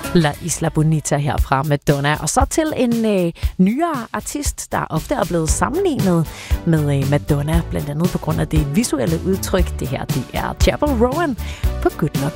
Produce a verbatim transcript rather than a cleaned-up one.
La Isla Bonita her fra Madonna. Og så til en øh, nyere artist, der ofte er blevet sammenlignet med øh, Madonna, blandt andet på grund af det visuelle udtryk. Det her, det er Chappell Roan på Good Luck